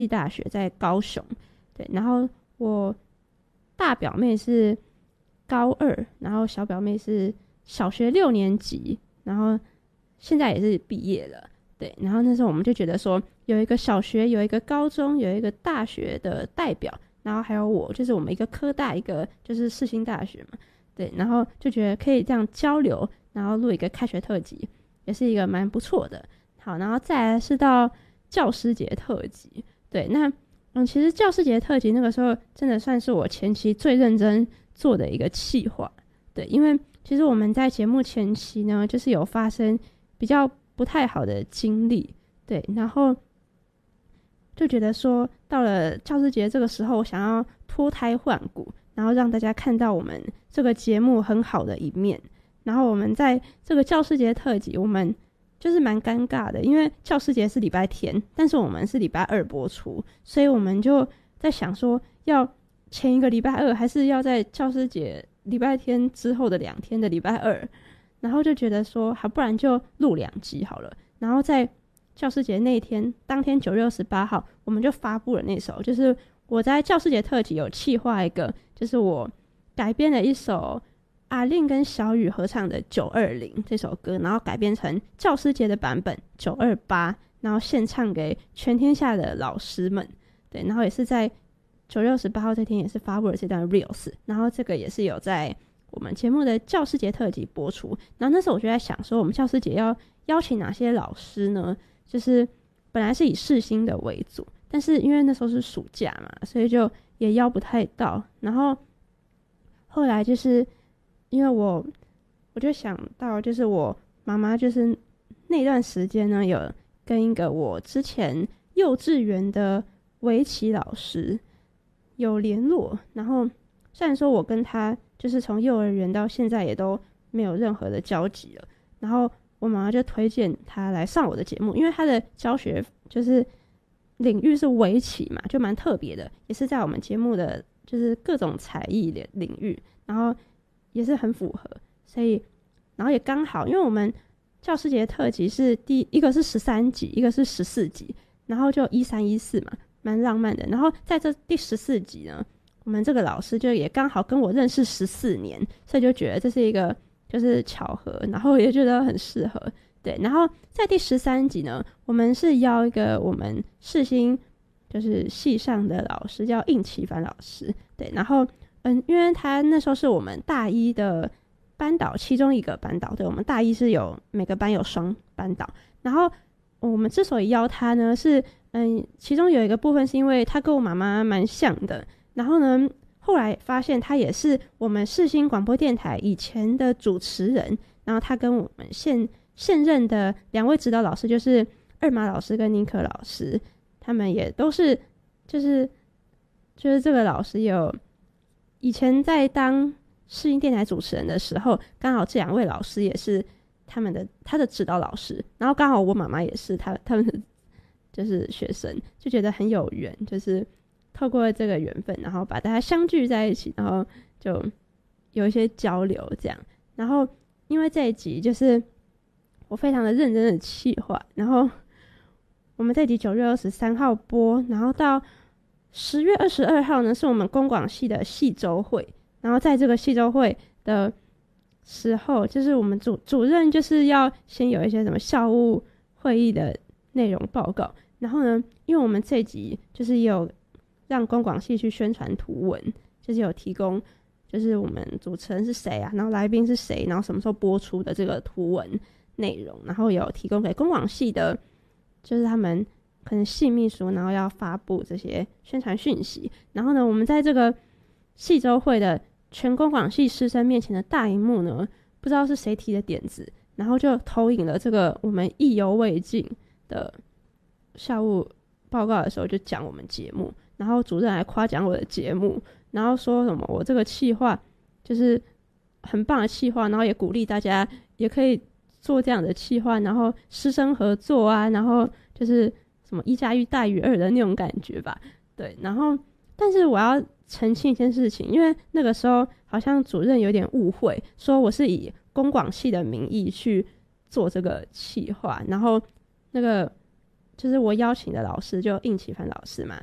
大学在高雄，对，然后我大表妹是高二，然后小表妹是小学6年级，然后现在也是毕业了，对，然后那时候我们就觉得说，有一个小学，有一个高中，有一个大学的代表，然后还有我，就是我们一个科大，一个就是世新大学嘛，对，然后就觉得可以这样交流，然后录一个开学特辑，也是一个蛮不错的。好，然后再来是到教师节特辑，对，那其实教师节特辑那个时候真的算是我前期最认真做的一个企划，对，因为其实我们在节目前期呢，就是有发生比较不太好的经历，对，然后就觉得说到了教师节这个时候，我想要脱胎换骨，然后让大家看到我们这个节目很好的一面。然后我们在这个教师节特辑，我们就是蛮尴尬的，因为教师节是礼拜天，但是我们是礼拜二播出，所以我们就在想说，要前一个礼拜二，还是要在教师节礼拜天之后的2天的礼拜二，然后就觉得说，好，不然就录2集好了。然后在教师节那一天，当天9月28号，我们就发布了那首，就是我在教师节特辑有企划一个，就是我改编了一首阿令跟小雨合唱的920这首歌，然后改编成教师节的版本928，然后献唱给全天下的老师们。对，然后也是在9月28号这天也是发布了这段 reels， 然后这个也是有在我们节目的教师节特辑播出。然后那时候我就在想说，我们教师节要邀请哪些老师呢？就是本来是以世新的为主，但是因为那时候是暑假嘛，所以就也邀不太到。然后后来就是因为我就想到，就是我妈妈就是那段时间呢，有跟一个我之前幼稚园的围棋老师有联络，然后虽然说我跟他就是从幼儿园到现在也都没有任何的交集了，然后我妈妈就推荐他来上我的节目，因为他的教学就是领域是围棋嘛，就蛮特别的，也是在我们节目的就是各种才艺的领域，然后也是很符合，所以然后也刚好，因为我们教师节特辑是一个是13集，一个是14集，然后就1314嘛，蛮浪漫的。然后在这第14集呢，我们这个老师就也刚好跟我认识14年，所以就觉得这是一个就是巧合，然后也觉得很适合。对，然后在第13集呢，我们是邀一个我们世新就是系上的老师叫应奇凡老师，对，然后因为他那时候是我们大一的班导其中一个班导，对，我们大一是有每个班有双班导，然后我们之所以邀他呢，是其中有一个部分是因为他跟我妈妈蛮像的，然后呢后来发现他也是我们世新广播电台以前的主持人，然后他跟我们现任的2位指导老师，就是二马老师跟尼克老师，他们也都是就是这个老师有以前在当世新电台主持人的时候，刚好这2位老师也是他的指导老师，然后刚好我妈妈也是他们的就是学生，就觉得很有缘，就是透过这个缘分，然后把大家相聚在一起，然后就有一些交流这样。然后因为这一集就是我非常的认真的企划，然后我们这集9月23号播，然后到10月22号呢是我们公广系的系周会，然后在这个系周会的时候，就是我们主任就是要先有一些什么校务会议的内容报告，然后呢因为我们这一集就是也有让公广系去宣传图文，就是有提供就是我们主持人是谁啊，然后来宾是谁，然后什么时候播出的这个图文内容，然后有提供给公广系的就是他们可能系秘书，然后要发布这些宣传讯息。然后呢我们在这个系周会的全公广系师生面前的大荧幕呢，不知道是谁提的点子，然后就投影了这个我们意犹未尽的校务报告的时候，就讲我们节目，然后主任还夸奖我的节目，然后说什么我这个企划就是很棒的企划，然后也鼓励大家也可以做这样的企划，然后师生合作啊，然后就是什么1+1大于2的那种感觉吧。对，然后但是我要澄清一件事情，因为那个时候好像主任有点误会，说我是以公广系的名义去做这个企划，然后那个就是我邀请的老师就应启凡老师嘛，